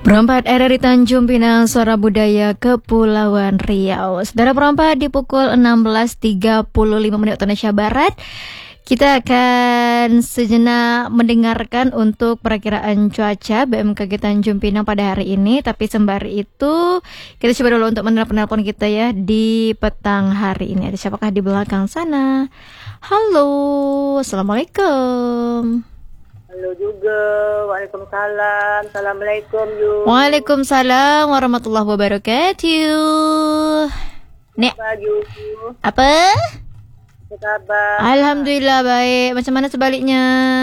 Perempat RRI Tanjung Pinang, Suara Budaya Kepulauan Riau. Saudara perempat, di pukul 16.35 waktu Indonesia Barat, kita akan sejenak mendengarkan untuk perakiraan cuaca BMKG Tanjung Pinang pada hari ini. Tapi sembari itu, kita coba dulu untuk menerima penelpon kita ya di petang hari ini. Ada siapakah di belakang sana? Halo, Assalamualaikum. Halo juga, Waalaikumsalam. Assalamualaikum Yu. Waalaikumsalam warahmatullahi wabarakatuh. Nek, apa? Apa khabar? Alhamdulillah baik. Macam mana sebaliknya?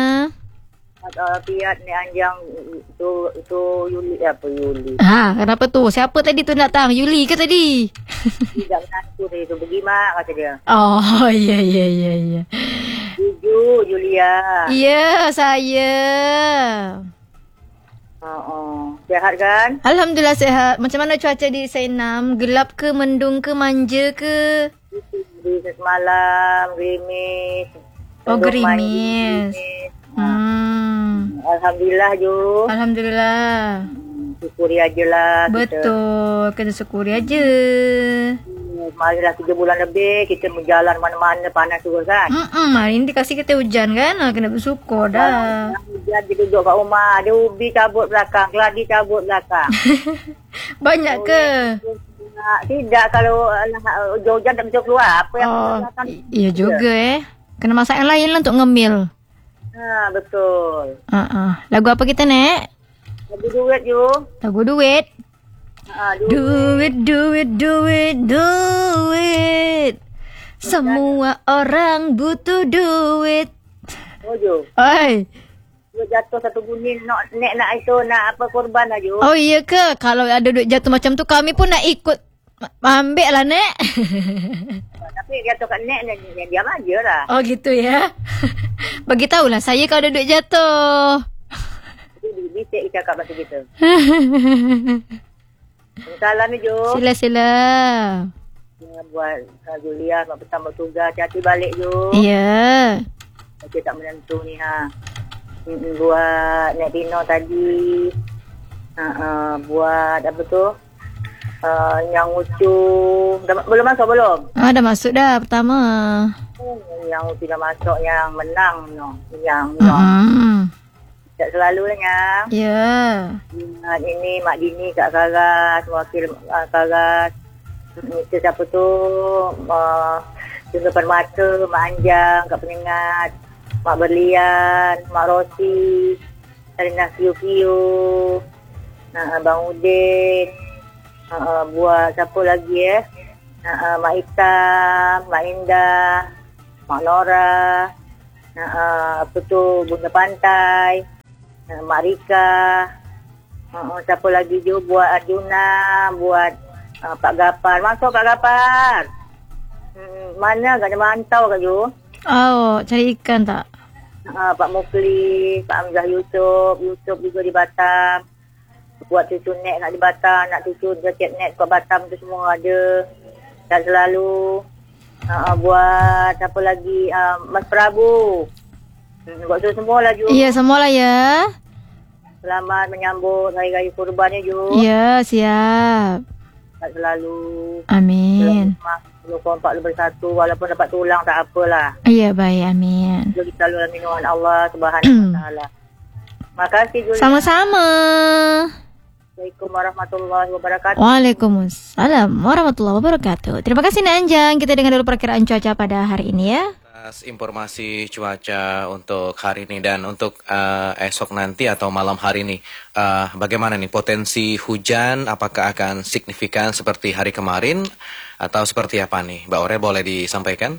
Piat ni Anjang itu Yuli apa Yuli? Kenapa tu? Siapa tadi tu datang? Yuli ke tadi? Tidak menantu dia tu pergi mak kata dia. Oh, ya. Juju Julia. Ya, saya. Sihat kan? Alhamdulillah sihat. Macam mana cuaca di Sainam? Gelap ke, mendung ke, manja ke? Di semalam gerimis. Oh, gerimis. Alhamdulillah Ju. Alhamdulillah. Syukuri aje lah. Betul, kena syukuri aja. Marilah 3 bulan lebih kita berjalan mana-mana panas juga kan. Hari ini dikasih kita hujan kan, kena bersyukur dah. Hujan dia duduk kat rumah, ada ubi cabut belakang, keladi cabut belakang. Banyak ke? Tidak, kalau hujan tak bisa keluar. Apa yang belakang? Iya juga kena masak yang lain lah untuk ngemil. Betul. Lagu apa kita Nek? Lagu duit you. Lagu duit. Duit. Semua orang butuh duit. Oh Ju. Oi. Dia jatuh satu bunyi nak itu nak apa korban lah Ju. Oh iya ke? Kalau ada duit jatuh macam tu kami pun nak ikut ambil lah Nek. Tapi jatuh kat Nek ni diam aja lah. Oh gitu ya. Bagi tahulah saya kalau ada duit jatuh. Bisik cakap macam gitu. Salam ni Ju. Sila. Buat Julia mak petang bertugas, hati balik Ju. Ya. Saya tak menentu ni buat Nek Dino tadi. Buat apa tu? Yang Ucu belum masuk belum? Dah masuk dah pertama. Yang Ucu dah masuk, yang menang no. Yang tak selalu lah Yang. Ya. Ini Mak Dini kat Karas, wakil Karas. Itu siapa tu? Tunggu Permata, Mak Anjang kat Penyengat, Mak Berlian, Mak Rosi, Sarina Kiu, Bang Udin. Buat siapa lagi Mak Itam, Mak Indah, Mak Nora, apa tu Bunda Pantai, Mak Rika, siapa lagi je buat Arjuna, buat Pak Gapar. Masuk Pak Gapar. Mana agak ada mantau ke Ju? Oh, cari ikan tak? Pak Mukli, Pak Hamzah Yusuf juga di Batam. Buat cucu net nak di Batam, nak cucu jaket net kat Batam tu semua ada. Tak selalu. Buat apa lagi? Mas Prabu. Buat tu semualah Ju. Iya, semualah ya. Selamat menyambut Hari Raya Kurban ni Ju. Ya, siap. Tak selalu. Amin. Selalu kompak lu bersatu, walaupun dapat tulang tak apalah. Iya, baik, amin. Jadi selalu dalam minuman Allah Subhanahu Wa Taala. Makasih Julia. Sama-sama. Assalamualaikum warahmatullahi wabarakatuh. Waalaikumsalam warahmatullahi wabarakatuh. Terima kasih Nek Anjang. Kita dengar dulu perkiraan cuaca pada hari ini ya. Informasi cuaca untuk hari ini dan untuk esok nanti atau malam hari ini, bagaimana nih potensi hujan? Apakah akan signifikan seperti hari kemarin atau seperti apa nih, Mbak Aurel boleh disampaikan?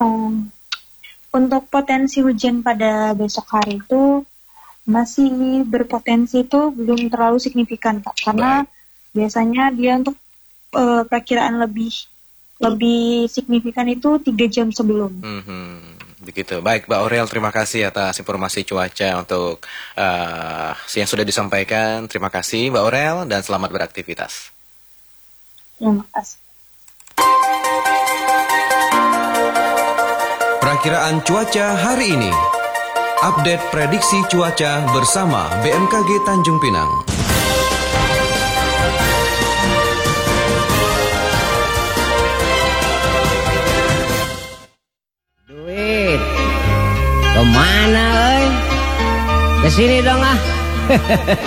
Untuk potensi hujan pada besok hari itu masih berpotensi, itu belum terlalu signifikan Pak, karena biasanya dia untuk perkiraan lebih signifikan itu 3 jam sebelum. Begitu. Baik Mbak Aurel, terima kasih atas informasi cuaca untuk yang sudah disampaikan. Terima kasih Mbak Aurel dan selamat beraktivitas. Terima kasih. Perakiraan cuaca hari ini. Update prediksi cuaca bersama BMKG Tanjung Pinang. Kemana, Kesini dong ah.